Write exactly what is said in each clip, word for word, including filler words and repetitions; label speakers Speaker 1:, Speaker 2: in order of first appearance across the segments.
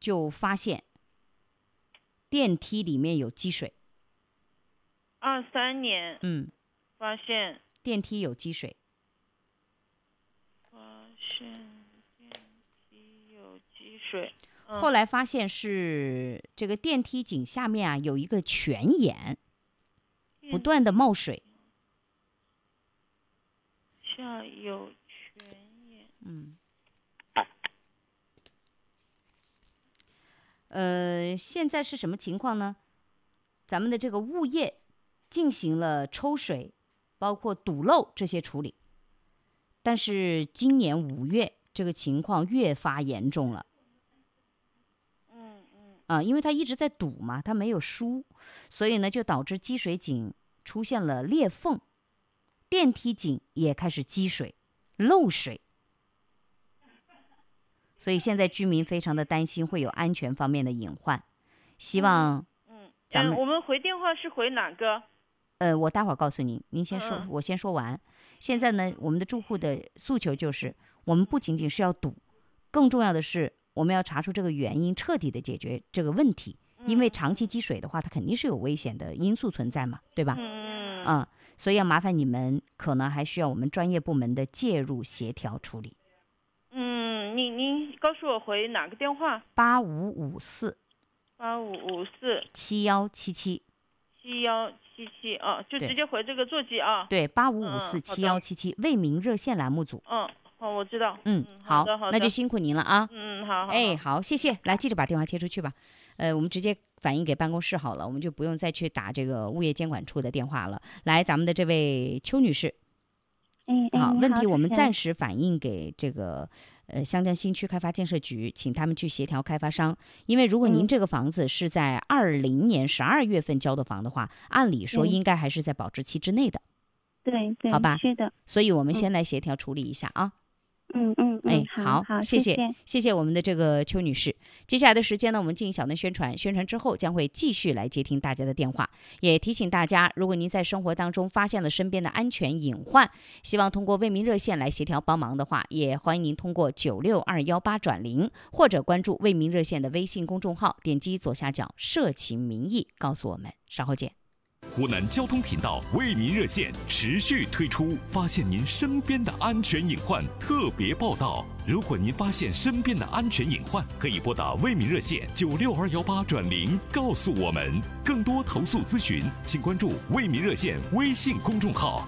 Speaker 1: 就发现电梯里面有积水。
Speaker 2: 二三年，
Speaker 1: 嗯，
Speaker 2: 发现
Speaker 1: 电梯有积水。
Speaker 2: 发现电梯有积水。嗯、
Speaker 1: 后来发现是这个电梯井下面啊有一个泉眼，不断的冒水。
Speaker 2: 下有泉眼。
Speaker 1: 嗯。呃，现在是什么情况呢？咱们的这个物业进行了抽水，包括堵漏这些处理，但是今年五月这个情况越发严重了。
Speaker 2: 嗯嗯。
Speaker 1: 啊，因为它一直在堵嘛，它没有疏，所以呢就导致积水井出现了裂缝，电梯井也开始积水、漏水。所以现在居民非常的担心会有安全方面的隐患，希望
Speaker 2: 嗯
Speaker 1: 咱们、
Speaker 2: 嗯、我们回电话是回哪个？
Speaker 1: 呃，我待会儿告诉您，您先说，
Speaker 2: 嗯嗯
Speaker 1: 我先说完。现在呢，我们的住户的诉求就是，我们不仅仅是要堵，更重要的是我们要查出这个原因，彻底的解决这个问题。因为长期积水的话，它肯定是有危险的因素存在嘛，对吧？
Speaker 2: 嗯
Speaker 1: 嗯，所以要麻烦你们，可能还需要我们专业部门的介入协调处理。
Speaker 2: 嗯，您您告诉我回哪个电话？
Speaker 1: 八五五四
Speaker 2: 八五五四
Speaker 1: 七幺七七
Speaker 2: 七幺七七啊，就直接回这个座机啊。
Speaker 1: 对，八五五四七幺七七为民热线栏目组。
Speaker 2: 嗯，好，我知道。
Speaker 1: 嗯，
Speaker 2: 好的，好的，
Speaker 1: 那就辛苦您了啊。
Speaker 2: 嗯，好，好，
Speaker 1: 哎，好，谢谢。来，记着把电话切出去吧。呃，我们直接反映给办公室好了，我们就不用再去打这个物业监管处的电话了。来，咱们的这位邱女士。
Speaker 3: 嗯，
Speaker 1: 好，问题我们暂
Speaker 3: 时
Speaker 1: 时反映给这个呃湘江新区开发建设局，请他们去协调开发商。因为如果您这个房子是在二零年十二月份交的房的话，按理说应该还是在保质期之内的。
Speaker 3: 对对，
Speaker 1: 好吧，
Speaker 3: 是的。
Speaker 1: 所以我们先来协调处理一下啊。
Speaker 3: 嗯嗯嗯，
Speaker 1: 哎，
Speaker 3: 好，好，
Speaker 1: 谢
Speaker 3: 谢
Speaker 1: 谢谢谢我们的这个邱女士。接下来的时间呢，我们进行小段宣传，宣传之后将会继续来接听大家的电话。也提醒大家，如果您在生活当中发现了身边的安全隐患，希望通过为民热线来协调帮忙的话，也欢迎您通过九六二幺八转零或者关注为民热线的微信公众号，点击左下角社情民意告诉我们。稍后见。
Speaker 4: 湖南交通频道为民热线持续推出发现您身边的安全隐患特别报道。如果您发现身边的安全隐患，可以拨打为民热线九六二幺八转零告诉我们。更多投诉咨询，请关注为民热线微信公众号。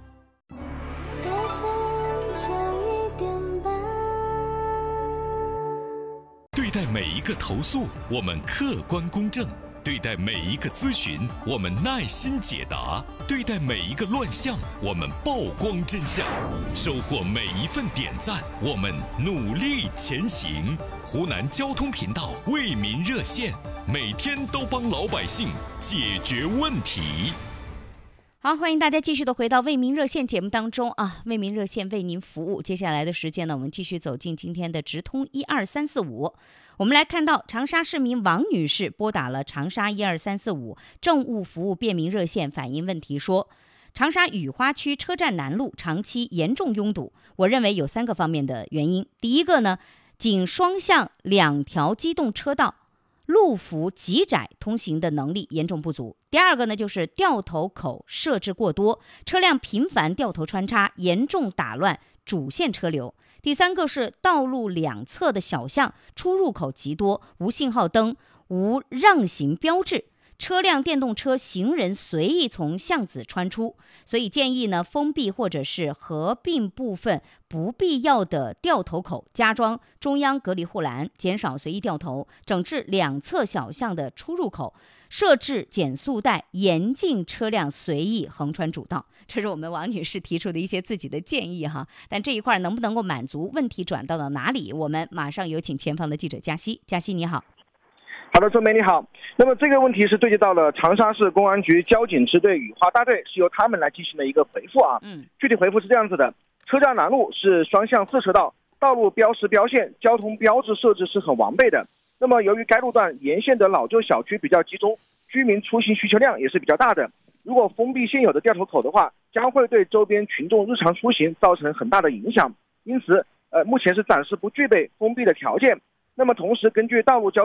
Speaker 4: 对待每一个投诉，我们客观公正。对待每一个咨询，我们耐心解答；对待每一个乱象，我们曝光真相；收获每一份点赞，我们努力前行。湖南交通频道为民热线，每天都帮老百姓解决问题。
Speaker 1: 好，欢迎大家继续的回到为民热线节目当中啊！为民热线为您服务。接下来的时间呢，我们继续走进今天的直通一二三四五。我们来看到长沙市民王女士拨打了长沙一二三四五政务服务便民热线，反映问题说，长沙雨花区车站南路长期严重拥堵，我认为有三个方面的原因。第一个呢，仅双向两条机动车道路幅极窄，通行的能力严重不足。第二个呢，就是掉头口设置过多，车辆频繁掉头穿插，严重打乱主线车流。第三个是道路两侧的小巷出入口极多，无信号灯，无让行标志，车辆、电动车、行人随意从巷子穿出，所以建议呢，封闭或者是合并部分不必要的掉头口，加装中央隔离护栏，减少随意掉头，整治两侧小巷的出入口，设置减速带，严禁车辆随意横穿主道。这是我们王女士提出的一些自己的建议哈，但这一块能不能够满足，问题转到到哪里？我们马上有请前方的记者嘉熙。嘉熙你好。
Speaker 5: 好的，春梅你好。那么这个问题是对接到了长沙市公安局交警支队雨花大队，是由他们来进行的一个回复啊。
Speaker 1: 嗯，
Speaker 5: 具体回复是这样子的：车站南路是双向四车道，道路标识标线、交通标志设置是很完备的。那么由于该路段沿线的老旧小区比较集中，居民出行需求量也是比较大的。如果封闭现有的掉头口的话，将会对周边群众日常出行造成很大的影响。因此，呃，目前是暂时不具备封闭的条件。那么同时，根据道路交